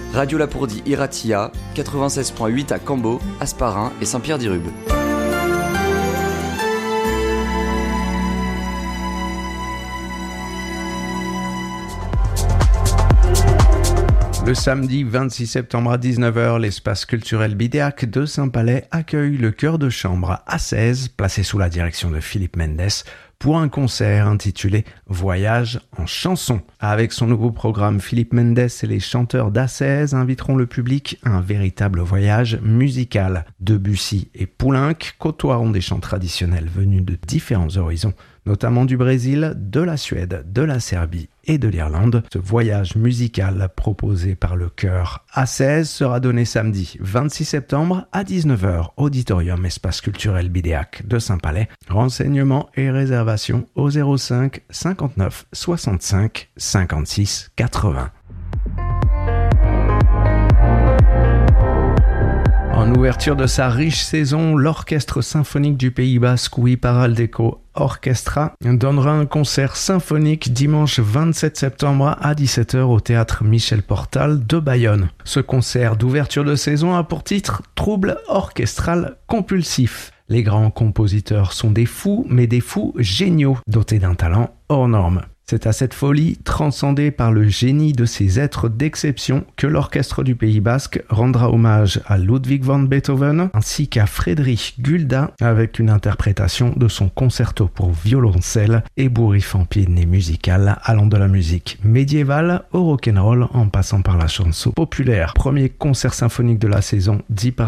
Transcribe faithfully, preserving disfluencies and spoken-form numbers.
Radio Lapourdie Iratia, quatre-vingt-seize virgule huit à Cambo, Hasparren et Saint-Pierre-d'Irube. Le samedi vingt-six septembre à dix-neuf heures, l'espace culturel Bidéac de Saint-Palais accueille le chœur de chambre A seize, placé sous la direction de Philippe Mendes, pour un concert intitulé « Voyage en chanson ». Avec son nouveau programme, Philippe Mendes et les chanteurs d'A seize inviteront le public à un véritable voyage musical. Debussy et Poulenc côtoieront des chants traditionnels venus de différents horizons, notamment du Brésil, de la Suède, de la Serbie et de l'Irlande. Ce voyage musical proposé par le chœur A seize sera donné samedi vingt-six septembre à dix-neuf heures, auditorium Espace culturel Bidéac de Saint-Palais. Renseignements et réservations au zéro cinq cinquante-neuf soixante-cinq cinquante-six quatre-vingts. En ouverture de sa riche saison, l'Orchestre symphonique du Pays Basque Ouiparaldeco Orchestra donnera un concert symphonique dimanche vingt-sept septembre à dix-sept heures au théâtre Michel Portal de Bayonne. Ce concert d'ouverture de saison a pour titre « Trouble orchestral compulsif ». Les grands compositeurs sont des fous, mais des fous géniaux, dotés d'un talent hors norme. C'est à cette folie, transcendée par le génie de ces êtres d'exception, que l'Orchestre du Pays Basque rendra hommage à Ludwig van Beethoven ainsi qu'à Friedrich Gulda avec une interprétation de son concerto pour violoncelle ébouriffant pied de nez musical allant de la musique médiévale au rock'n'roll en passant par la chanson populaire. Premier concert symphonique de la saison, dit par